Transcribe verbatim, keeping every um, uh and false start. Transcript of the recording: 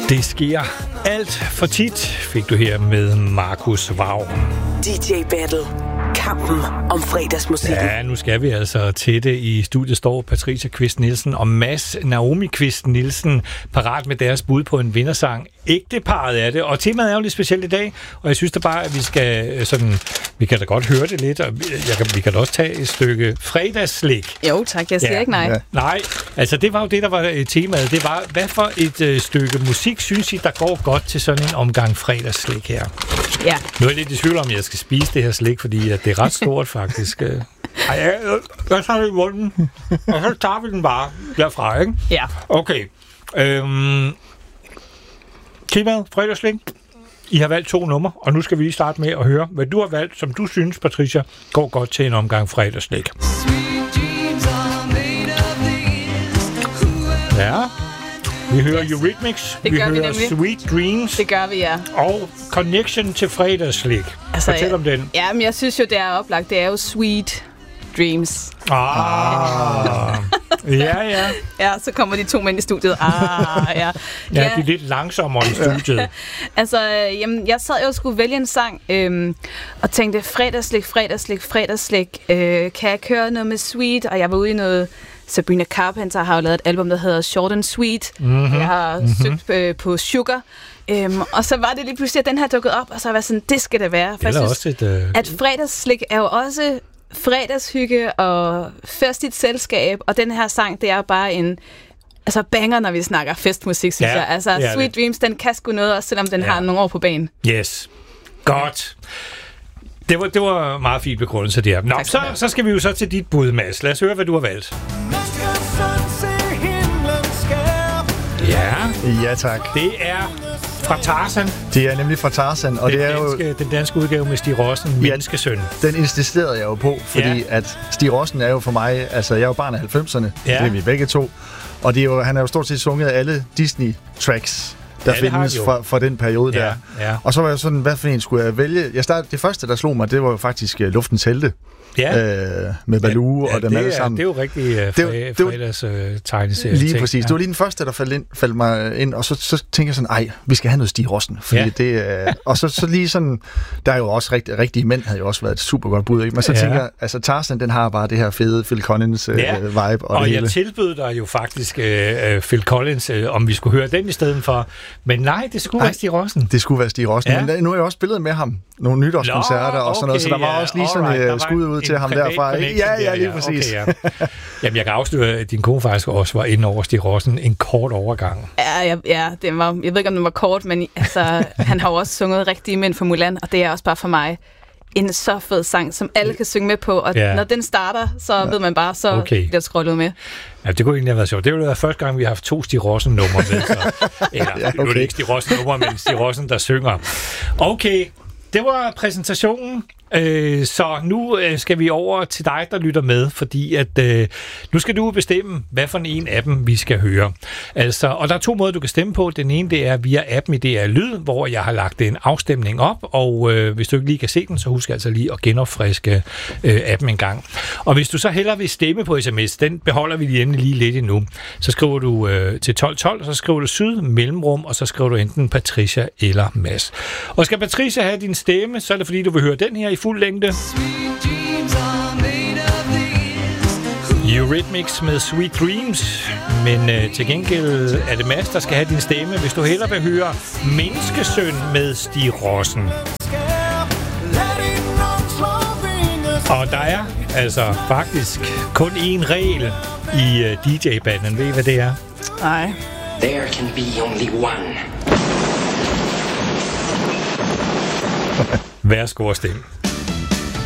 Det sker alt for tit, fik du her med Markus Vau. D J Battle. Kampen om fredagsmusikken. Ja, nu skal vi altså til det. I studiet står Patricia Kvist Nielsen og Mads Naomi Kvist Nielsen parat med deres bud på en vindersang. Ægteparret er det, og temaet er jo lidt specielt i dag, og jeg synes da bare, at vi skal sådan, vi kan da godt høre det lidt, og jeg kan, vi kan da også tage et stykke fredagsslik. Jo tak, jeg siger ja. ikke nej. Ja. Nej, altså det var jo det, der var temaet. Det var, hvad for et øh, stykke musik synes I, der går godt til sådan en omgang fredagsslik her? Ja. Nu er jeg lidt i tvivl om, jeg skal spise det her slik, fordi at det er ret stort faktisk. Ej, jeg, jeg tager det i munden, og så tager vi den bare derfra, ikke? Ja. Okay. Øhm, temaet, fredagsslik. I har valgt to numre, og nu skal vi lige starte med at høre, hvad du har valgt, som du synes, Patricia, går godt til en omgang fredagsslik. Ja. Vi hører Eurythmics, vi hører vi Sweet Dreams. Det gør vi, ja. Og Connection til fredagsslik. Altså, Fortæl om den. Ja, men jeg synes jo, det er oplagt. Det er jo Sweet Dreams. Ah. ja, ja. Ja, så kommer de to mænd i studiet. Ah, ja. Ja, ja. De er lidt langsommere i studiet. altså, jamen, jeg sad jo og skulle vælge en sang, øhm, og tænkte, fredagsslik, fredagsslik, fredagsslik. Øh, kan jeg køre noget med Sweet? Og jeg var ude i noget... Sabrina Carpenter har jo lavet et album, der hedder Short and Sweet. Mm-hmm. Jeg har mm-hmm. søgt øh, på Sugar. Øhm, og så var det lige pludselig, at den her dukket op, og så var jeg sådan, det skal det være. For Eller jeg synes, også et, øh... at fredagsslik er jo også fredagshygge og festligt selskab, og den her sang, det er bare en... Altså banger, når vi snakker festmusik, synes ja, jeg. Altså Sweet det. Dreams, den kan sgu noget, også selvom den ja. har nogle år på banen. Yes. Godt. Det var, det var meget fint begrundelse der. Nå, så, så skal vi jo så til dit bud, Mads. Lad os høre, hvad du har valgt. Ja. Ja, tak. Det er fra Tarzan. Det er nemlig fra Tarzan, og den det er danske, jo... Den danske udgave med Stig Rossen, ja, Menneskesøn. Den insisterede jeg jo på, fordi ja. at Stig Rossen er jo for mig... Altså, jeg er jo barn af halvfemserne, ja. Det er vi begge to. Og det er jo, han er jo stort set sunget alle Disney-tracks, der ja, findes fra, fra den periode ja, der. Ja. Og så var jeg sådan, hvad for en skulle jeg vælge? Jeg startede, det første, der slog mig, det var jo faktisk uh, Luftens Helte. Ja. Øh, med Baloo ja, ja, og dem alle sammen. Det er jo rigtig uh, fred, fredags uh, tegneserie. Lige ting. præcis. Ja. Det var lige den første, der faldt, ind, faldt mig ind, og så, så tænker jeg sådan, ej, vi skal have noget Stig Rossen. Fordi ja. det, uh, og så, så lige sådan, der er jo også rigtig, rigtige mænd, havde jo også været et super godt bud. Ikke? Men så ja. tænker jeg, altså Tarzan, den har bare det her fede Phil Collins uh, ja. vibe. Og, og det jeg hele. tilbød dig jo faktisk uh, Phil Collins, uh, om vi skulle høre den i stedet for. Men nej, det skulle nej, være Stig Rossen. Det skulle være Stig Rossen. Ja. Men nu har jeg også spillet med ham. Nogle nytårskoncerter Nå, og sådan okay, noget, så der var ja, også lige sådan et right, skud ud til ham derfra. Ja, ja, lige præcis. Okay, ja. Jamen, jeg kan afsløre, at din kone faktisk også var inde over Stig Rossen en kort overgang. Ja, ja, ja det var, jeg ved ikke, om den var kort, men altså, han har jo også sunget Rigtige Mænd for Mulan, og det er også bare for mig en så fed sang, som alle kan synge med på, og ja. når den starter, så ja. ved man bare, så okay. bliver det scrollet med. Ja, det kunne egentlig have været sjovt. Det ville være første gang, vi har haft to Stig Rossen-numre med. Så. Eller, ja, okay. Nu er det ikke Stig Rossen-numre, men Stig Rossen, der synger. Okay, det var præsentationen. Øh, så nu øh, skal vi over til dig, der lytter med, fordi at øh, nu skal du bestemme, hvad for en af dem vi skal høre. Altså, og der er to måder, du kan stemme på. Den ene, det er via appen i D R Lyd, hvor jeg har lagt en afstemning op, og øh, hvis du ikke lige kan se den, så husk altså lige at genopfriske øh, appen en gang. Og hvis du så hellere vil stemme på sms, den beholder vi lige lige lidt endnu, så skriver du øh, til tolv tolv, og så skriver du syd, mellemrum, og så skriver du enten Patricia eller Mads. Og skal Patricia have din stemme, så er det fordi, du vil høre den her i fuld længde. Eurythmics med Sweet Dreams. Men øh, til gengæld er det Mads, der skal have din stemme, hvis du hellere vil høre Menneskesøn med Stig Rossen. Og der er altså faktisk kun én regel i øh, D J-banden. Ved I, hvad det er? Nej. There can be only one. Værsgo at stemme.